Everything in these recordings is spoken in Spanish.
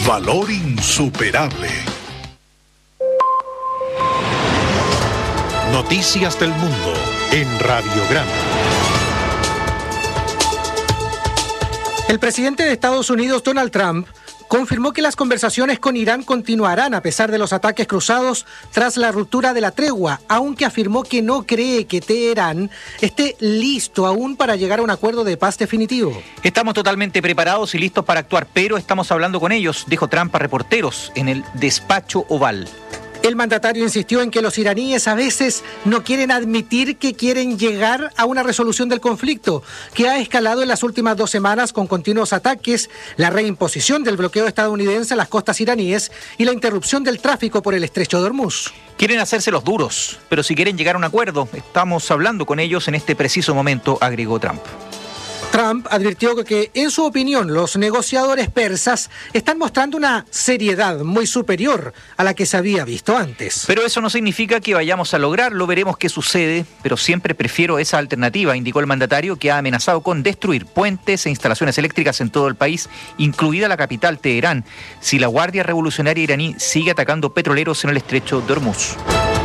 valor insuperable. Noticias del mundo en Radiograma. El presidente de Estados Unidos, Donald Trump, confirmó que las conversaciones con Irán continuarán a pesar de los ataques cruzados tras la ruptura de la tregua, aunque afirmó que no cree que Teherán esté listo aún para llegar a un acuerdo de paz definitivo. Estamos totalmente preparados y listos para actuar, pero estamos hablando con ellos, dijo Trump a reporteros en el despacho Oval. El mandatario insistió en que los iraníes a veces no quieren admitir que quieren llegar a una resolución del conflicto, que ha escalado en las últimas 2 semanas con continuos ataques, la reimposición del bloqueo estadounidense a las costas iraníes y la interrupción del tráfico por el estrecho de Hormuz. Quieren hacerse los duros, pero si quieren llegar a un acuerdo, estamos hablando con ellos en este preciso momento, agregó Trump. Trump advirtió que, en su opinión, los negociadores persas están mostrando una seriedad muy superior a la que se había visto antes. Pero eso no significa que vayamos a lograrlo, veremos qué sucede, pero siempre prefiero esa alternativa, indicó el mandatario, que ha amenazado con destruir puentes e instalaciones eléctricas en todo el país, incluida la capital, Teherán, si la Guardia Revolucionaria iraní sigue atacando petroleros en el estrecho de Hormuz.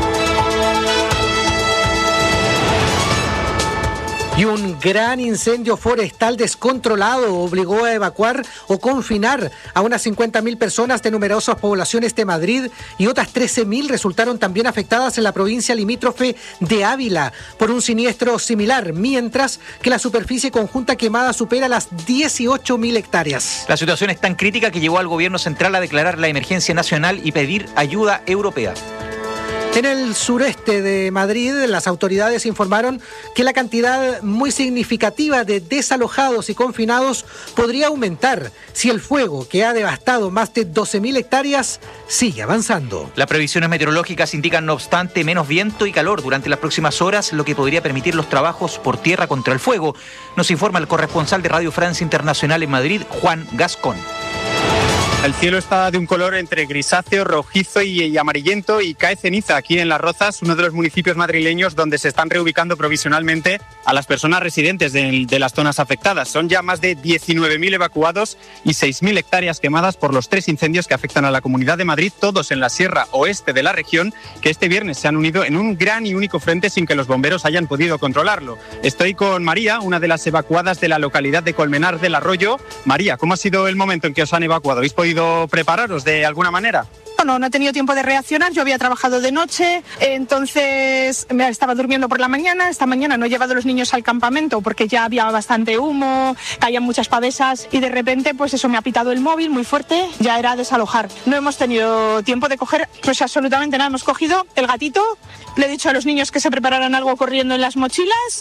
Y un gran incendio forestal descontrolado obligó a evacuar o confinar a unas 50.000 personas de numerosas poblaciones de Madrid y otras 13.000 resultaron también afectadas en la provincia limítrofe de Ávila por un siniestro similar, mientras que la superficie conjunta quemada supera las 18.000 hectáreas. La situación es tan crítica que llevó al gobierno central a declarar la emergencia nacional y pedir ayuda europea. En el sureste de Madrid, las autoridades informaron que la cantidad muy significativa de desalojados y confinados podría aumentar si el fuego, que ha devastado más de 12.000 hectáreas, sigue avanzando. Las previsiones meteorológicas indican, no obstante, menos viento y calor durante las próximas horas, lo que podría permitir los trabajos por tierra contra el fuego. Nos informa el corresponsal de Radio Francia Internacional en Madrid, Juan Gascón. El cielo está de un color entre grisáceo, rojizo y amarillento y cae ceniza aquí en Las Rozas, uno de los municipios madrileños donde se están reubicando provisionalmente a las personas residentes de las zonas afectadas. Son ya más de 19.000 evacuados y 6.000 hectáreas quemadas por los 3 incendios que afectan a la Comunidad de Madrid, todos en la sierra oeste de la región, que este viernes se han unido en un gran y único frente sin que los bomberos hayan podido controlarlo. Estoy con María, una de las evacuadas de la localidad de Colmenar del Arroyo. María, ¿cómo ha sido el momento en que os han evacuado? ¿Habéis podido prepararos de alguna manera? No he tenido tiempo de reaccionar, yo había trabajado de noche, entonces me estaba durmiendo por la mañana. Esta mañana no he llevado a los niños al campamento porque ya había bastante humo, caían muchas pavesas y de repente pues eso me ha pitado el móvil muy fuerte, ya era desalojar. No hemos tenido tiempo de coger pues absolutamente nada, hemos cogido el gatito, le he dicho a los niños que se prepararan algo corriendo en las mochilas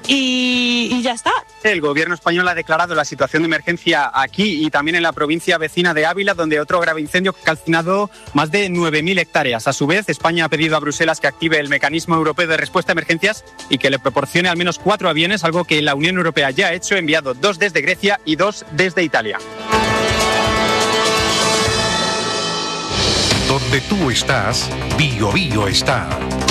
y ya está. El gobierno español ha declarado la situación de emergencia aquí y también en la provincia vecina de Ávila, donde otro grave incendio ha calcinado más de 9.000 hectáreas. A su vez, España ha pedido a Bruselas que active el mecanismo europeo de respuesta a emergencias y que le proporcione al menos 4 aviones, algo que la Unión Europea ya ha hecho, enviado 2 desde Grecia y 2 desde Italia. Donde tú estás, Bío Bío está.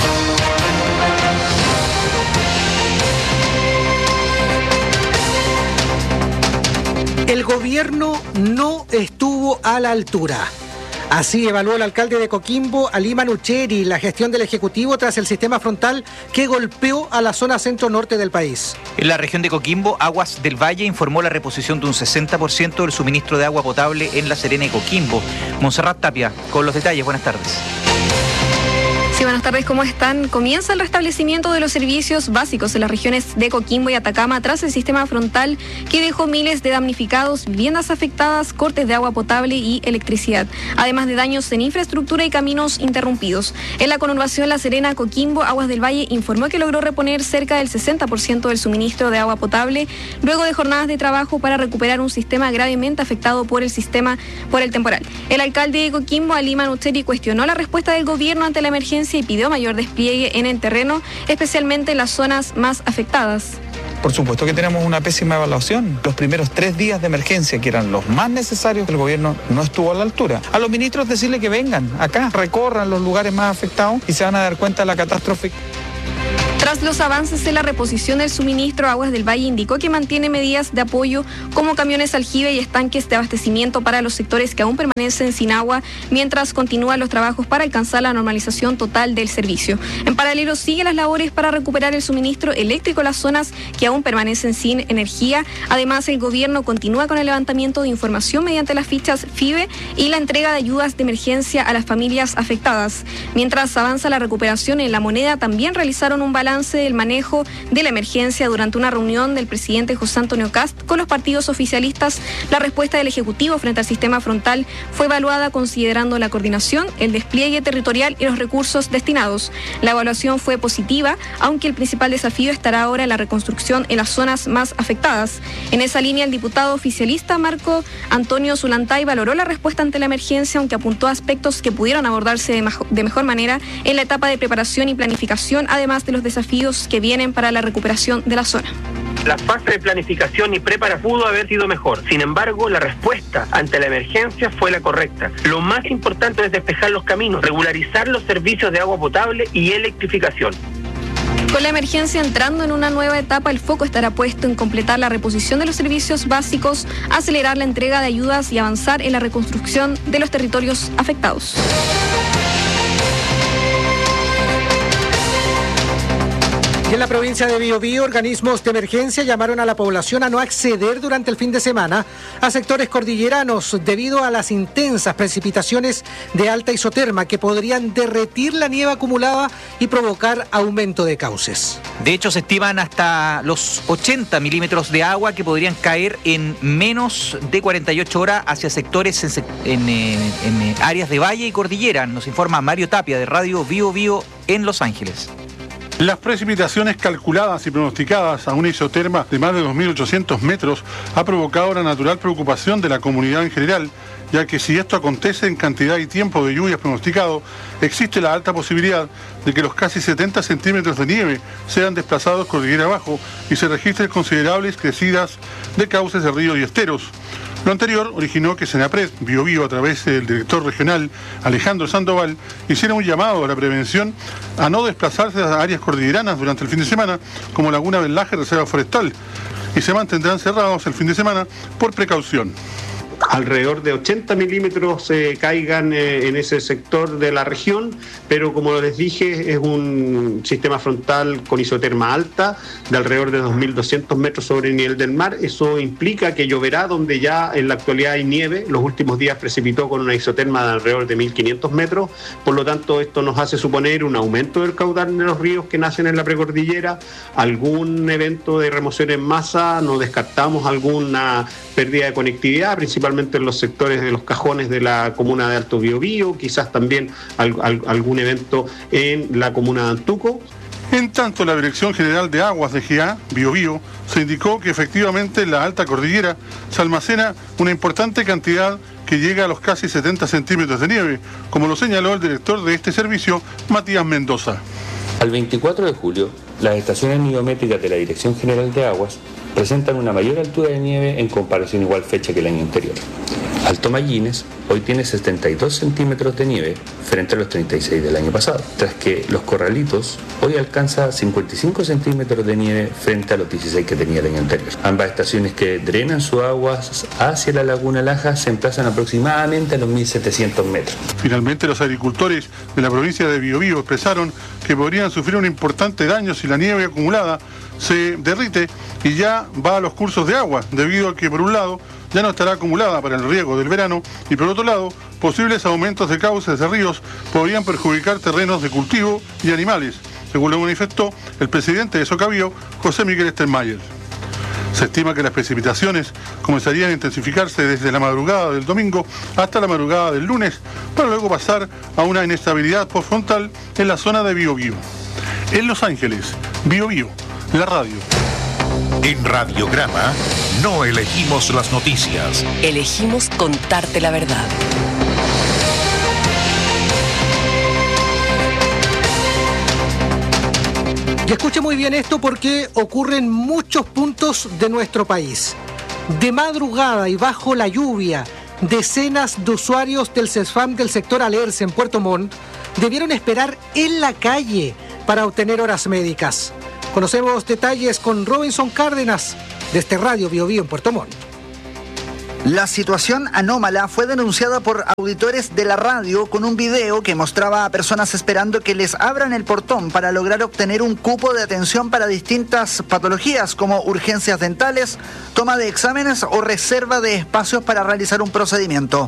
El gobierno no estuvo a la altura. Así evaluó el alcalde de Coquimbo, Aliman Ucheri, la gestión del Ejecutivo tras el sistema frontal que golpeó a la zona centro-norte del país. En la región de Coquimbo, Aguas del Valle informó la reposición de un 60% del suministro de agua potable en La Serena y Coquimbo. Montserrat Tapia, con los detalles. Buenas tardes. Sí, buenas tardes, ¿cómo están? Comienza el restablecimiento de los servicios básicos en las regiones de Coquimbo y Atacama tras el sistema frontal que dejó miles de damnificados, viviendas afectadas, cortes de agua potable y electricidad, además de daños en infraestructura y caminos interrumpidos. En la conurbación La Serena, Coquimbo, Aguas del Valle informó que logró reponer cerca del 60% del suministro de agua potable luego de jornadas de trabajo para recuperar un sistema gravemente afectado por el temporal. El alcalde de Coquimbo, Aliman Ucheri, cuestionó la respuesta del gobierno ante la emergencia y pidió mayor despliegue en el terreno, especialmente en las zonas más afectadas. Por supuesto que tenemos una pésima evaluación. Los primeros 3 días de emergencia, que eran los más necesarios, el gobierno no estuvo a la altura. A los ministros decirle que vengan acá, recorran los lugares más afectados y se van a dar cuenta de la catástrofe. Tras los avances en la reposición del suministro, Aguas del Valle indicó que mantiene medidas de apoyo como camiones aljibe y estanques de abastecimiento para los sectores que aún permanecen sin agua, mientras continúan los trabajos para alcanzar la normalización total del servicio. En paralelo, siguen las labores para recuperar el suministro eléctrico en las zonas que aún permanecen sin energía. Además, el gobierno continúa con el levantamiento de información mediante las fichas FIBE y la entrega de ayudas de emergencia a las familias afectadas. Mientras avanza la recuperación en La Moneda, también realizaron un balance del manejo de la emergencia durante una reunión del presidente José Antonio Kast con los partidos oficialistas. La respuesta del Ejecutivo frente al sistema frontal fue evaluada considerando la coordinación, el despliegue territorial y los recursos destinados. La evaluación fue positiva, aunque el principal desafío estará ahora en la reconstrucción en las zonas más afectadas. En esa línea, el diputado oficialista Marco Antonio Zulantay valoró la respuesta ante la emergencia, aunque apuntó a aspectos que pudieron abordarse de mejor manera en la etapa de preparación y planificación, además de los desafíos que vienen para la recuperación de la zona. La fase de planificación y preparación pudo haber sido mejor. Sin embargo, la respuesta ante la emergencia fue la correcta. Lo más importante es despejar los caminos, regularizar los servicios de agua potable y electrificación. Con la emergencia entrando en una nueva etapa, el foco estará puesto en completar la reposición de los servicios básicos, acelerar la entrega de ayudas y avanzar en la reconstrucción de los territorios afectados. Y en la provincia de Biobío, organismos de emergencia llamaron a la población a no acceder durante el fin de semana a sectores cordilleranos debido a las intensas precipitaciones de alta isoterma que podrían derretir la nieve acumulada y provocar aumento de cauces. De hecho, se estiman hasta los 80 milímetros de agua que podrían caer en menos de 48 horas hacia sectores en áreas de valle y cordillera. Nos informa Mario Tapia de Radio Biobío en Los Ángeles. Las precipitaciones calculadas y pronosticadas a una isoterma de más de 2.800 metros ha provocado una natural preocupación de la comunidad en general, ya que si esto acontece en cantidad y tiempo de lluvias pronosticado, existe la alta posibilidad de que los casi 70 centímetros de nieve sean desplazados cordillera abajo y se registren considerables crecidas de cauces de ríos y esteros. Lo anterior originó que Senapred, Biobío, a través del director regional Alejandro Sandoval, hiciera un llamado a la prevención a no desplazarse a áreas cordilleranas durante el fin de semana, como Laguna del Laje, Reserva Forestal, y se mantendrán cerrados el fin de semana por precaución. Alrededor de 80 milímetros caigan en ese sector de la región, pero como les dije, es un sistema frontal con isoterma alta de alrededor de 2.200 metros sobre el nivel del mar. Eso implica que lloverá donde ya en la actualidad hay nieve. Los últimos días precipitó con una isoterma de alrededor de 1.500 metros. Por lo tanto, esto nos hace suponer un aumento del caudal de los ríos que nacen en la precordillera, algún evento de remoción en masa, no descartamos alguna pérdida de conectividad, principalmente en los sectores de los cajones de la comuna de Alto Biobío, quizás también algún evento en la comuna de Antuco. En tanto, la Dirección General de Aguas de GA, Biobío, se indicó que efectivamente en la alta cordillera se almacena una importante cantidad que llega a los casi 70 centímetros de nieve, como lo señaló el director de este servicio, Matías Mendoza. Al 24 de julio, las estaciones niveométricas de la Dirección General de Aguas presentan una mayor altura de nieve en comparación a igual fecha que el año anterior. Alto Mallines hoy tiene 72 centímetros de nieve frente a los 36 del año pasado, tras que Los Corralitos hoy alcanza 55 centímetros de nieve frente a los 16 que tenía el año anterior. Ambas estaciones que drenan sus aguas hacia la Laguna Laja se emplazan aproximadamente a los 1.700 metros. Finalmente, los agricultores de la provincia de Biobío expresaron que podrían sufrir un importante daño si la nieve acumulada se derrite y ya va a los cursos de agua, debido a que por un lado ya no estará acumulada para el riego del verano y por otro lado, posibles aumentos de cauces de ríos podrían perjudicar terrenos de cultivo y animales, según lo manifestó el presidente de Socabío, José Miguel Stermayer. Se estima que las precipitaciones comenzarían a intensificarse desde la madrugada del domingo hasta la madrugada del lunes, para luego pasar a una inestabilidad postfrontal en la zona de Biobío. En Los Ángeles, Biobío, la radio. En Radiograma no elegimos las noticias. Elegimos contarte la verdad. Y escuche muy bien esto porque ocurre en muchos puntos de nuestro país. De madrugada y bajo la lluvia, decenas de usuarios del CESFAM del sector Alerce en Puerto Montt debieron esperar en la calle para obtener horas médicas. Conocemos detalles con Robinson Cárdenas desde Radio Bio Bio en Puerto Montt. La situación anómala fue denunciada por auditores de la radio con un video que mostraba a personas esperando que les abran el portón para lograr obtener un cupo de atención para distintas patologías como urgencias dentales, toma de exámenes o reserva de espacios para realizar un procedimiento.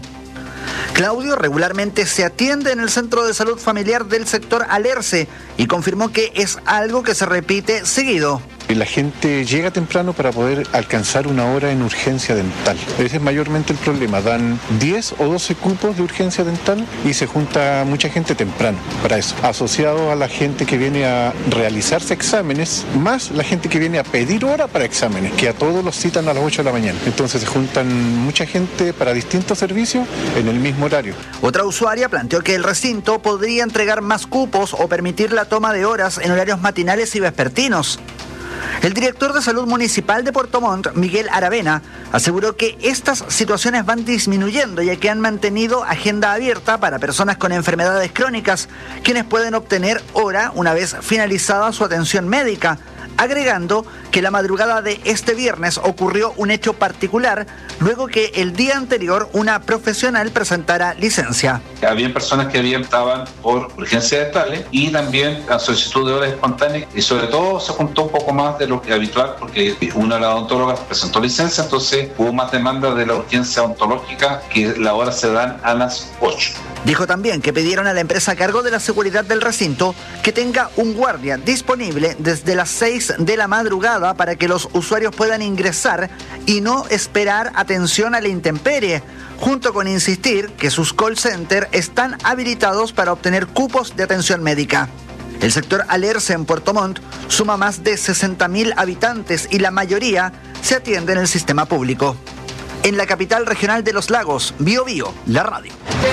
Claudio regularmente se atiende en el Centro de Salud Familiar del sector Alerce y confirmó que es algo que se repite seguido. La gente llega temprano para poder alcanzar una hora en urgencia dental. Ese es mayormente el problema. Dan 10 o 12 cupos de urgencia dental y se junta mucha gente temprano para eso. Asociado a la gente que viene a realizarse exámenes, más la gente que viene a pedir hora para exámenes, que a todos los citan a las 8 de la mañana. Entonces se juntan mucha gente para distintos servicios en el mismo horario. Otra usuaria planteó que el recinto podría entregar más cupos o permitir la toma de horas en horarios matinales y vespertinos. El director de Salud Municipal de Puerto Montt, Miguel Aravena, aseguró que estas situaciones van disminuyendo ya que han mantenido agenda abierta para personas con enfermedades crónicas, quienes pueden obtener hora una vez finalizada su atención médica, agregando que la madrugada de este viernes ocurrió un hecho particular luego que el día anterior una profesional presentara licencia. Había personas que estaban por urgencias dentales y también a solicitud de horas espontáneas y sobre todo se juntó un poco más de lo que habitual porque una de las odontólogas presentó licencia, entonces hubo más demanda de la urgencia odontológica que las horas se dan a las 8. Dijo también que pidieron a la empresa a cargo de la seguridad del recinto que tenga un guardia disponible desde las 6 de la madrugada para que los usuarios puedan ingresar y no esperar atención a la intemperie, junto con insistir que sus call center están habilitados para obtener cupos de atención médica. El sector Alerce en Puerto Montt suma más de 60.000 habitantes y la mayoría se atiende en el sistema público. En la capital regional de Los Lagos, Bio Bio, la radio.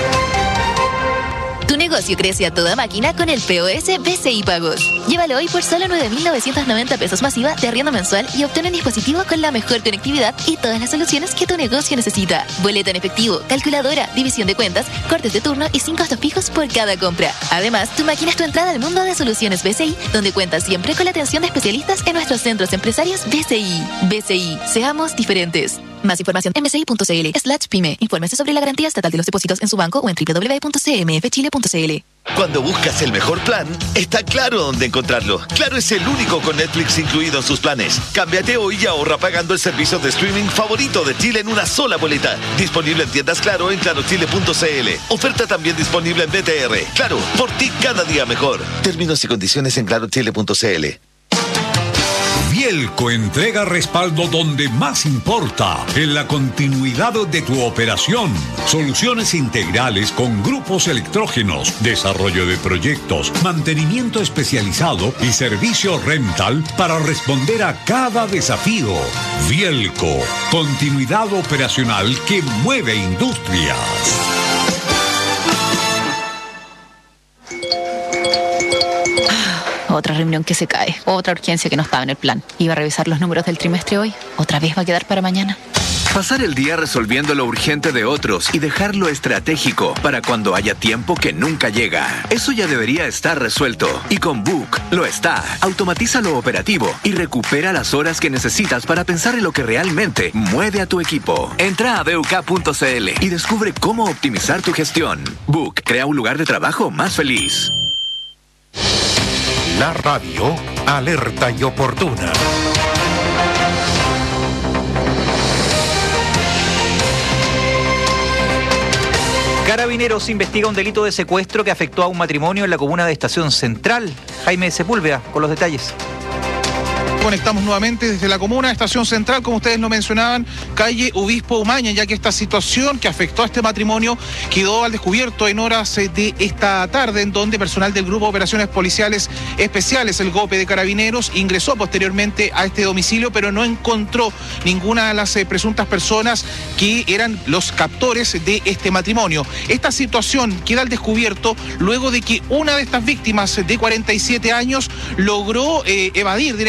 Tu negocio crece a toda máquina con el POS BCI Pagos. Llévalo hoy por solo 9.990 pesos masiva de arriendo mensual y obtén un dispositivo con la mejor conectividad y todas las soluciones que tu negocio necesita. Boleta en efectivo, calculadora, división de cuentas, cortes de turno y 5 costos fijos por cada compra. Además, tu máquina es tu entrada al mundo de soluciones BCI, donde cuentas siempre con la atención de especialistas en nuestros centros empresarios BCI. BCI, seamos diferentes. Más información en bci.cl/pyme. Infórmese sobre la garantía estatal de los depósitos en su banco o en www.cmfchile.cl. Cuando buscas el mejor plan, está Claro dónde encontrarlo. Claro es el único con Netflix incluido en sus planes. Cámbiate hoy y ahorra pagando el servicio de streaming favorito de Chile en una sola boleta. Disponible en tiendas Claro en clarochile.cl. Oferta también disponible en BTR. Claro, por ti cada día mejor. Términos y condiciones en clarochile.cl. Vielco entrega respaldo donde más importa, en la continuidad de tu operación. Soluciones integrales con grupos electrógenos, desarrollo de proyectos, mantenimiento especializado y servicio rental para responder a cada desafío. Vielco, continuidad operacional que mueve industrias. Otra reunión que se cae, otra urgencia que no estaba en el plan. Iba a revisar los números del trimestre hoy, otra vez va a quedar para mañana. Pasar el día resolviendo lo urgente de otros y dejar lo estratégico para cuando haya tiempo que nunca llega. Eso ya debería estar resuelto. Y con Book lo está. Automatiza lo operativo y recupera las horas que necesitas para pensar en lo que realmente mueve a tu equipo. Entra a BUK.cl y descubre cómo optimizar tu gestión. Book crea un lugar de trabajo más feliz. La radio, alerta y oportuna. Carabineros investiga un delito de secuestro que afectó a un matrimonio en la comuna de Estación Central. Jaime Sepúlveda con los detalles. Conectamos nuevamente desde la comuna, Estación Central, como ustedes lo mencionaban, calle Obispo Umaña, ya que esta situación que afectó a este matrimonio quedó al descubierto en horas de esta tarde, en donde personal del Grupo de Operaciones Policiales Especiales, el GOPE de Carabineros, ingresó posteriormente a este domicilio, pero no encontró ninguna de las presuntas personas que eran los captores de este matrimonio. Esta situación queda al descubierto luego de que una de estas víctimas de 47 años logró evadir directamente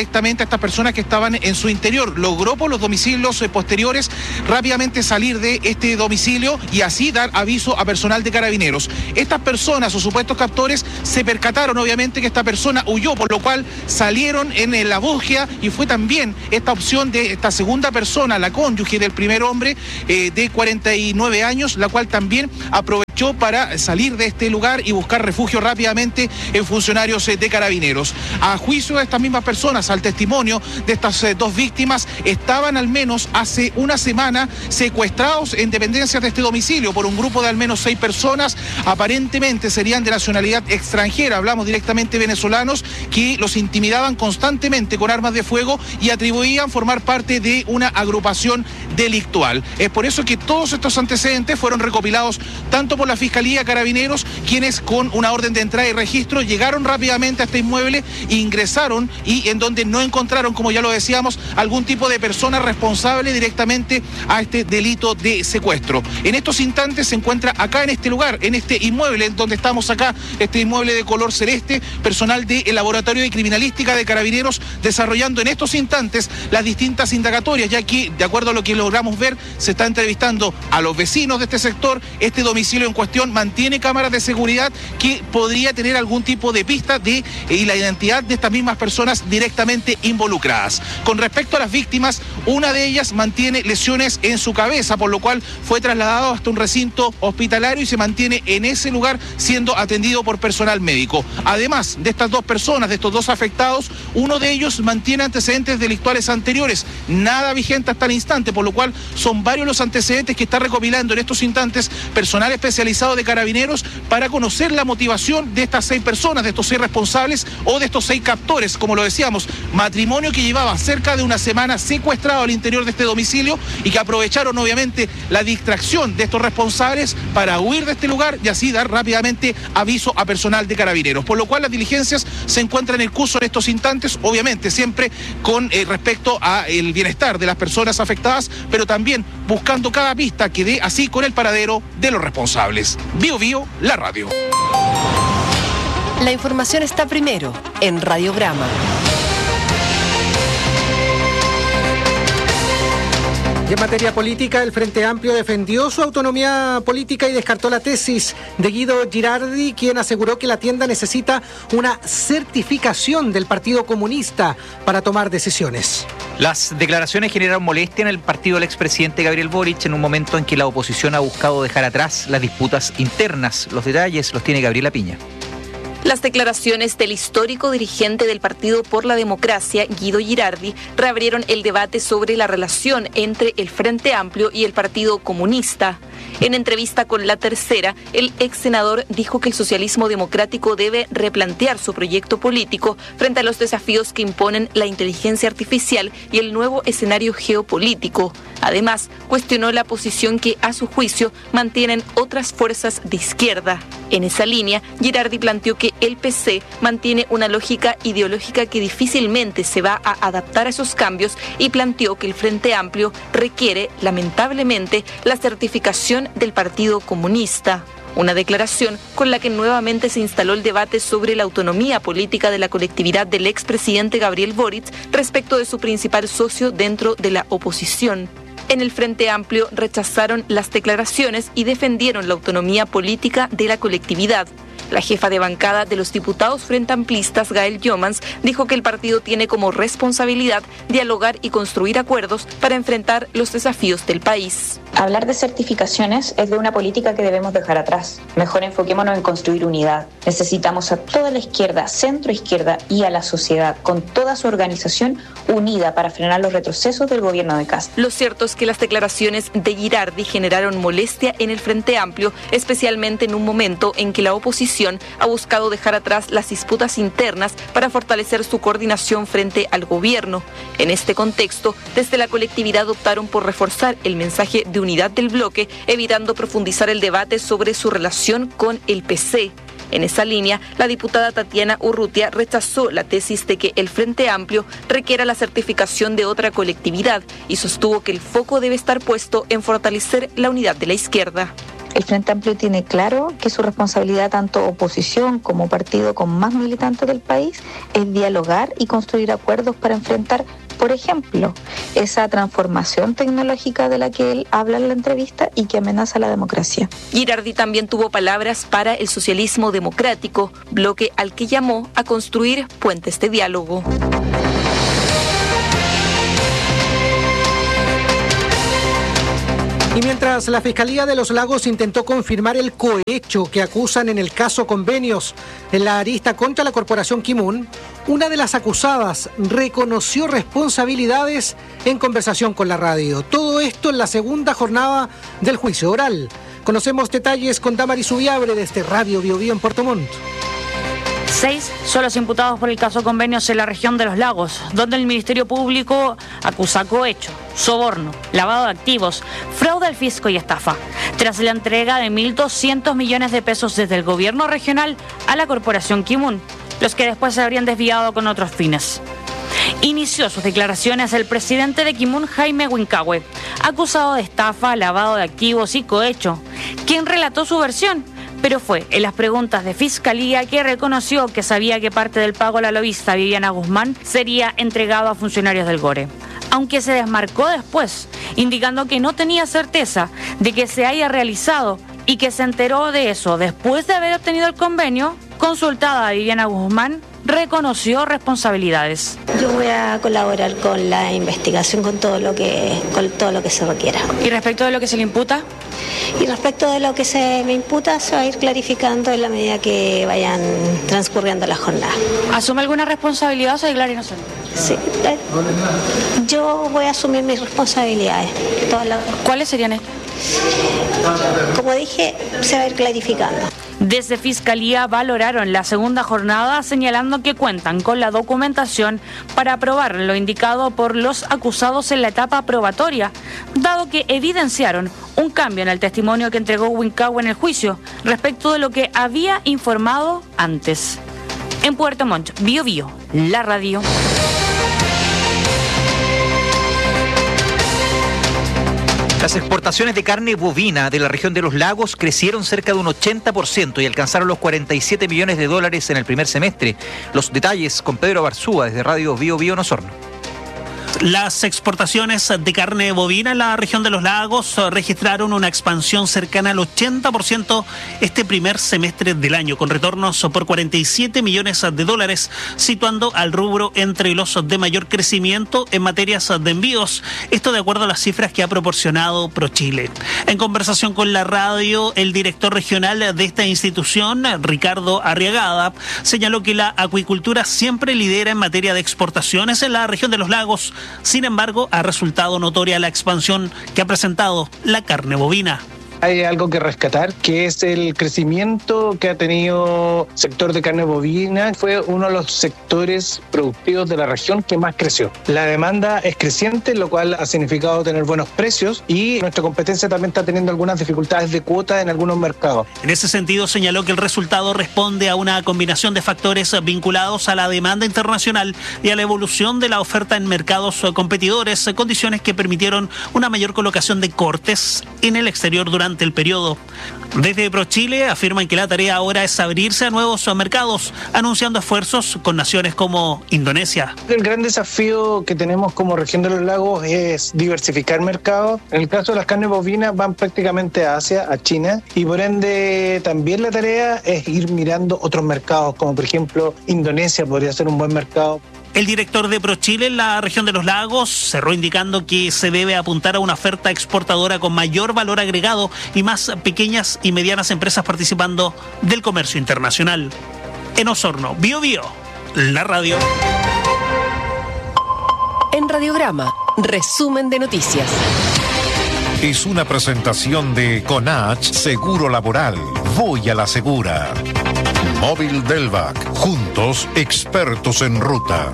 a estas personas que estaban en su interior. Logró por los domicilios posteriores rápidamente salir de este domicilio y así dar aviso a personal de Carabineros. Estas personas o supuestos captores se percataron obviamente que esta persona huyó, por lo cual salieron en la búsqueda y fue también esta opción de esta segunda persona, la cónyuge del primer hombre de 49 años, la cual también aprovechó para salir de este lugar y buscar refugio rápidamente en funcionarios de Carabineros. A juicio de estas mismas personas, al testimonio de estas dos víctimas, estaban al menos hace una semana secuestrados en dependencias de este domicilio por un grupo de al menos 6 personas, aparentemente serían de nacionalidad extranjera, hablamos directamente venezolanos, que los intimidaban constantemente con armas de fuego y atribuían formar parte de una agrupación delictual. Es por eso que todos estos antecedentes fueron recopilados tanto por la Fiscalía Carabineros, quienes con una orden de entrada y registro llegaron rápidamente a este inmueble e ingresaron, y en donde no encontraron, como ya lo decíamos, algún tipo de persona responsable directamente a este delito de secuestro. En estos instantes se encuentra acá en este lugar, en este inmueble en donde estamos acá, este inmueble de color celeste, personal del Laboratorio de Criminalística de Carabineros desarrollando en estos instantes las distintas indagatorias, ya que, de acuerdo a lo que logramos ver, se está entrevistando a los vecinos de este sector. Este domicilio en cuestión mantiene cámaras de seguridad que podría tener algún tipo de pista y la identidad de estas mismas personas directamente involucradas. Con respecto a las víctimas, una de ellas mantiene lesiones en su cabeza, por lo cual fue trasladado hasta un recinto hospitalario y se mantiene en ese lugar siendo atendido por personal médico. Además de estas dos personas, de estos dos afectados, uno de ellos mantiene antecedentes delictuales anteriores, nada vigente hasta el instante, por lo cual son varios los antecedentes que está recopilando en estos instantes personal especializado de Carabineros para conocer la motivación de estas 6 personas, de estos 6 responsables o de estos 6 captores, como lo decíamos, matrimonio que llevaba cerca de una semana secuestrado al interior de este domicilio y que aprovecharon obviamente la distracción de estos responsables para huir de este lugar y así dar rápidamente aviso a personal de Carabineros, por lo cual las diligencias se encuentran en curso en estos instantes, obviamente siempre con respecto a el bienestar de las personas afectadas, pero también buscando cada pista que dé así con el paradero de los responsables. Bio Bio, la radio. La información está primero en Radiograma. Y en materia política, el Frente Amplio defendió su autonomía política y descartó la tesis de Guido Girardi, quien aseguró que la tienda necesita una certificación del Partido Comunista para tomar decisiones. Las declaraciones generaron molestia en el partido del expresidente Gabriel Boric en un momento en que la oposición ha buscado dejar atrás las disputas internas. Los detalles los tiene Gabriela Piña. Las declaraciones del histórico dirigente del Partido por la Democracia, Guido Girardi, reabrieron el debate sobre la relación entre el Frente Amplio y el Partido Comunista. En entrevista con La Tercera, el ex senador dijo que el socialismo democrático debe replantear su proyecto político frente a los desafíos que imponen la inteligencia artificial y el nuevo escenario geopolítico. Además, cuestionó la posición que, a su juicio, mantienen otras fuerzas de izquierda. En esa línea, Girardi planteó que el PC mantiene una lógica ideológica que difícilmente se va a adaptar a esos cambios y planteó que el Frente Amplio requiere, lamentablemente, la certificación del Partido Comunista. Una declaración con la que nuevamente se instaló el debate sobre la autonomía política de la colectividad del expresidente Gabriel Boric respecto de su principal socio dentro de la oposición. En el Frente Amplio rechazaron las declaraciones y defendieron la autonomía política de la colectividad. La jefa de bancada de los diputados frente amplistas, Gael Jomans, dijo que el partido tiene como responsabilidad dialogar y construir acuerdos para enfrentar los desafíos del país. Hablar de certificaciones es de una política que debemos dejar atrás. Mejor enfoquémonos en construir unidad. Necesitamos a toda la izquierda, centro izquierda y a la sociedad, con toda su organización unida para frenar los retrocesos del gobierno de Kast. Lo cierto es que las declaraciones de Girardi generaron molestia en el Frente Amplio, especialmente en un momento en que la oposición ha buscado dejar atrás las disputas internas para fortalecer su coordinación frente al gobierno. En este contexto, desde la colectividad optaron por reforzar el mensaje de unidad del bloque, evitando profundizar el debate sobre su relación con el PC. En esa línea, la diputada Tatiana Urrutia rechazó la tesis de que el Frente Amplio requiera la certificación de otra colectividad y sostuvo que el foco debe estar puesto en fortalecer la unidad de la izquierda. El Frente Amplio tiene claro que su responsabilidad, tanto oposición como partido con más militantes del país, es dialogar y construir acuerdos para enfrentar, por ejemplo, esa transformación tecnológica de la que él habla en la entrevista y que amenaza la democracia. Girardi también tuvo palabras para el socialismo democrático, bloque al que llamó a construir puentes de diálogo. Y mientras la Fiscalía de Los Lagos intentó confirmar el cohecho que acusan en el caso Convenios en la arista contra la corporación Kimun, una de las acusadas reconoció responsabilidades en conversación con la radio. Todo esto en la segunda jornada del juicio oral. Conocemos detalles con Damaris Ubiabre desde Radio Bio Bio en Puerto Montt. 6 son los imputados por el caso Convenios en la región de Los Lagos, donde el Ministerio Público acusa cohecho, soborno, lavado de activos, fraude al fisco y estafa, tras la entrega de 1.200 millones de pesos desde el gobierno regional a la corporación Kimun, los que después se habrían desviado con otros fines. Inició sus declaraciones el presidente de Kimun, Jaime Huincahue, acusado de estafa, lavado de activos y cohecho, quien relató su versión, pero fue en las preguntas de Fiscalía que reconoció que sabía que parte del pago a la lobista Viviana Guzmán sería entregado a funcionarios del GORE, aunque se desmarcó después, indicando que no tenía certeza de que se haya realizado y que se enteró de eso después de haber obtenido el convenio. Consultada a Viviana Guzmán, reconoció responsabilidades. Yo voy a colaborar con la investigación con todo lo que se requiera. ¿Y respecto de lo que se le imputa? Y respecto de lo que se me imputa, se va a ir clarificando en la medida que vayan transcurriendo las jornadas. ¿Asume alguna responsabilidad o se declara inocente? Sí. Yo voy a asumir mis responsabilidades. ¿Cuáles serían estas? Como dije, se va a ir clarificando. Desde Fiscalía valoraron la segunda jornada, señalando que cuentan con la documentación para aprobar lo indicado por los acusados en la etapa probatoria, dado que evidenciaron un cambio en el testimonio que entregó Huincahue en el juicio respecto de lo que había informado antes. En Puerto Montt, Bio Bio, la radio. Las exportaciones de carne bovina de la región de Los Lagos crecieron cerca de un 80% y alcanzaron los 47 millones de dólares en el primer semestre. Los detalles con Pedro Barzúa desde Radio Bio Bio en Osorno. Las exportaciones de carne bovina en la región de Los Lagos registraron una expansión cercana al 80% este primer semestre del año, con retornos por 47 millones de dólares, situando al rubro entre los de mayor crecimiento en materias de envíos. Esto de acuerdo a las cifras que ha proporcionado ProChile. En conversación con la radio, el director regional de esta institución, Ricardo Arriagada, señaló que la acuicultura siempre lidera en materia de exportaciones en la región de Los Lagos. Sin embargo, ha resultado notoria la expansión que ha presentado la carne bovina. Hay algo que rescatar, que es el crecimiento que ha tenido el sector de carne bovina. Fue uno de los sectores productivos de la región que más creció. La demanda es creciente, lo cual ha significado tener buenos precios, y nuestra competencia también está teniendo algunas dificultades de cuota en algunos mercados. En ese sentido, señaló que el resultado responde a una combinación de factores vinculados a la demanda internacional y a la evolución de la oferta en mercados competidores, condiciones que permitieron una mayor colocación de cortes en el exterior durante el periodo. Desde ProChile afirman que la tarea ahora es abrirse a nuevos mercados, anunciando esfuerzos con naciones como Indonesia. El gran desafío que tenemos como región de Los Lagos es diversificar mercados. En el caso de las carnes bovinas van prácticamente a Asia, a China, y por ende también la tarea es ir mirando otros mercados, como por ejemplo Indonesia podría ser un buen mercado. El director de ProChile en la región de Los Lagos cerró indicando que se debe apuntar a una oferta exportadora con mayor valor agregado y más pequeñas y medianas empresas participando del comercio internacional. En Osorno, Bio Bio, la radio. En Radiograma, resumen de noticias. Es una presentación de Conach Seguro Laboral. Voy a la segura. Móvil Delvac. Juntos, expertos en ruta.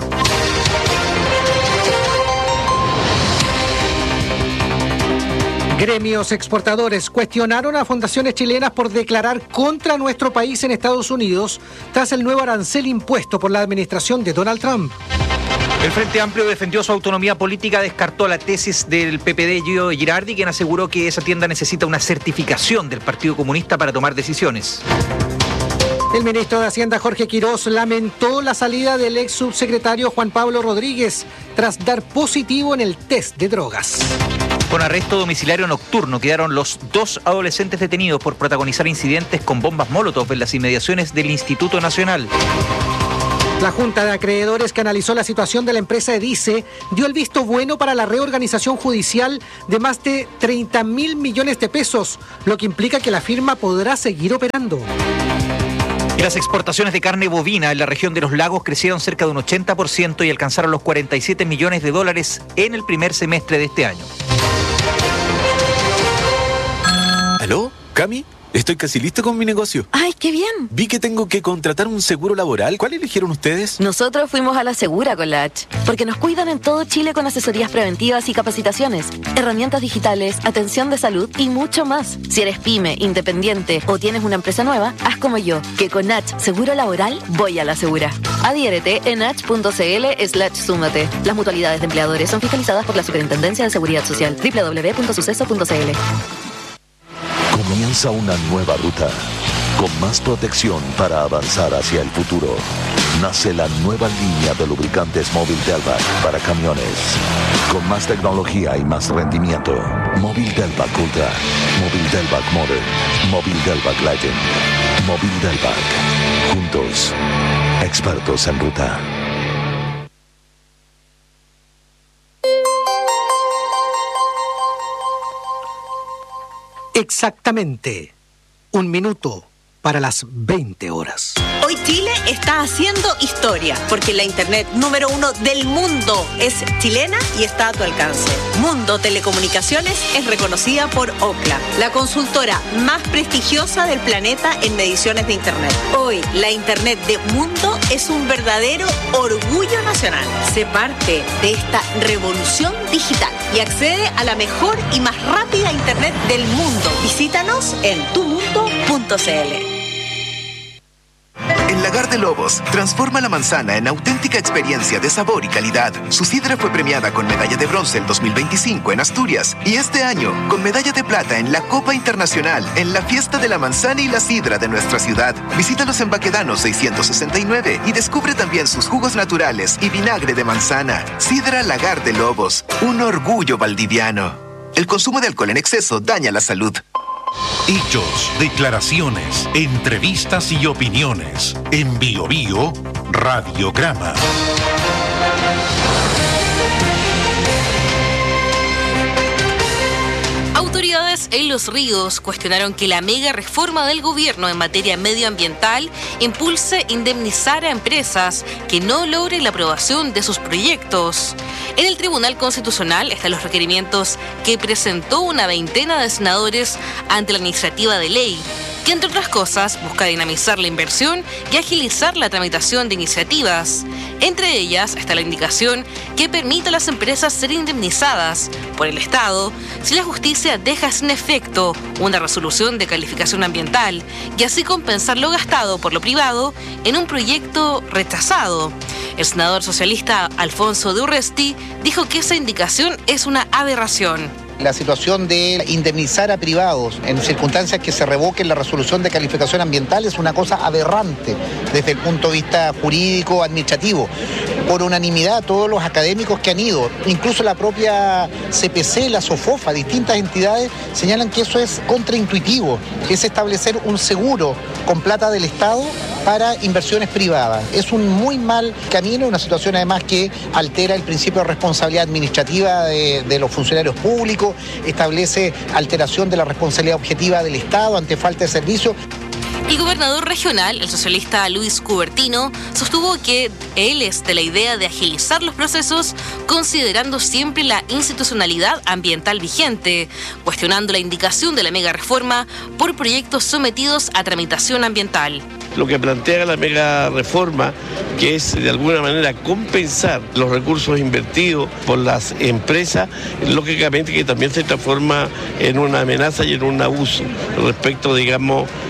Gremios exportadores cuestionaron a fundaciones chilenas por declarar contra nuestro país en Estados Unidos tras el nuevo arancel impuesto por la administración de Donald Trump. El Frente Amplio defendió su autonomía política, descartó la tesis del PPD Guido Girardi, quien aseguró que esa tienda necesita una certificación del Partido Comunista para tomar decisiones. El ministro de Hacienda, Jorge Quirós, lamentó la salida del ex subsecretario Juan Pablo Rodríguez tras dar positivo en el test de drogas. Con arresto domiciliario nocturno quedaron los 2 adolescentes detenidos por protagonizar incidentes con bombas Molotov en las inmediaciones del Instituto Nacional. La Junta de Acreedores, que analizó la situación de la empresa Edice, dio el visto bueno para la reorganización judicial de más de 30.000 millones de pesos, lo que implica que la firma podrá seguir operando. Y las exportaciones de carne bovina en la región de los lagos crecieron cerca de un 80% y alcanzaron los 47 millones de dólares en el primer semestre de este año. ¿Aló? ¿Cami? Estoy casi listo con mi negocio. ¡Ay, qué bien! Vi que tengo que contratar un seguro laboral. ¿Cuál eligieron ustedes? Nosotros fuimos a la Segura con la H, porque nos cuidan en todo Chile con asesorías preventivas y capacitaciones, herramientas digitales, atención de salud y mucho más. Si eres pyme, independiente o tienes una empresa nueva, haz como yo, que con H Seguro Laboral voy a la Segura. Adhiérete en h.cl/súmate. Las mutualidades de empleadores son fiscalizadas por la Superintendencia de Seguridad Social. www.suceso.cl. Comienza una nueva ruta, con más protección para avanzar hacia el futuro. Nace la nueva línea de lubricantes Móvil Delvac para camiones, con más tecnología y más rendimiento. Móvil Delvac Ultra, Móvil Delvac Modern, Móvil Delvac Legend, Móvil Delvac. Juntos, expertos en ruta. Exactamente 1 minuto para las 20 horas. Hoy Chile está haciendo historia, porque la internet número 1 del mundo es chilena y está a tu alcance. Mundo Telecomunicaciones es reconocida por Ookla, la consultora más prestigiosa del planeta en mediciones de internet. Hoy, la internet de Mundo es un verdadero orgullo nacional. Sé parte de esta revolución digital y accede a la mejor y más rápida internet del mundo. Visítanos en tumundo.cl. En Lagar de Lobos, transforma la manzana en auténtica experiencia de sabor y calidad. Su sidra fue premiada con medalla de bronce el 2025 en Asturias y este año con medalla de plata en la Copa Internacional en la Fiesta de la Manzana y la Sidra de nuestra ciudad. Visítalos en Baquedano 669 y descubre también sus jugos naturales y vinagre de manzana. Sidra Lagar de Lobos, un orgullo valdiviano. El consumo de alcohol en exceso daña la salud. Hechos, declaraciones, entrevistas y opiniones. En Bio Bio, Radiograma. Autoridades en Los Ríos cuestionaron que la mega reforma del gobierno en materia medioambiental impulse indemnizar a empresas que no logren la aprobación de sus proyectos. En el Tribunal Constitucional están los requerimientos que presentó una veintena de senadores ante la iniciativa de ley, que entre otras cosas busca dinamizar la inversión y agilizar la tramitación de iniciativas. Entre ellas está la indicación que permite a las empresas ser indemnizadas por el Estado si la justicia deja sin efecto una resolución de calificación ambiental y así compensar lo gastado por lo privado en un proyecto rechazado. El senador socialista Alfonso de Urresti dijo que esa indicación es una aberración. La situación de indemnizar a privados en circunstancias que se revoquen la resolución de calificación ambiental es una cosa aberrante desde el punto de vista jurídico, administrativo. Por unanimidad, todos los académicos que han ido, incluso la propia CPC, la SOFOFA, distintas entidades, señalan que eso es contraintuitivo, que es establecer un seguro con plata del Estado para inversiones privadas. Es un muy mal camino, una situación además que altera el principio de responsabilidad administrativa de los funcionarios públicos, establece alteración de la responsabilidad objetiva del Estado ante falta de servicio. El gobernador regional, el socialista Luis Cubertino, sostuvo que él es de la idea de agilizar los procesos considerando siempre la institucionalidad ambiental vigente, cuestionando la indicación de la mega reforma por proyectos sometidos a tramitación ambiental. Lo que plantea la mega reforma, que es de alguna manera compensar los recursos invertidos por las empresas, lógicamente que también se transforma en una amenaza y en un abuso respecto, digamos,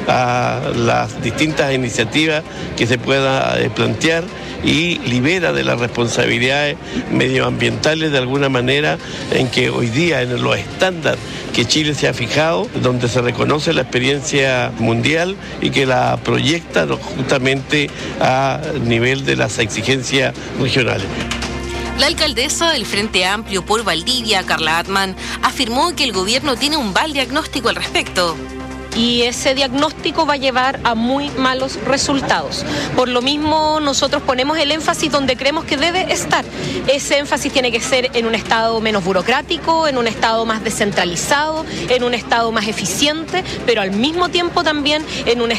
a las distintas iniciativas que se pueda plantear y libera de las responsabilidades medioambientales de alguna manera, en que hoy día en los estándares que Chile se ha fijado, donde se reconoce la experiencia mundial y que la proyecta justamente a nivel de las exigencias regionales. La alcaldesa del Frente Amplio por Valdivia, Carla Atman, afirmó que el gobierno tiene un mal diagnóstico al respecto. Y ese diagnóstico va a llevar a muy malos resultados. Por lo mismo, nosotros ponemos el énfasis donde creemos que debe estar. Ese énfasis tiene que ser en un Estado menos burocrático, en un Estado más descentralizado, en un Estado más eficiente, pero al mismo tiempo también en un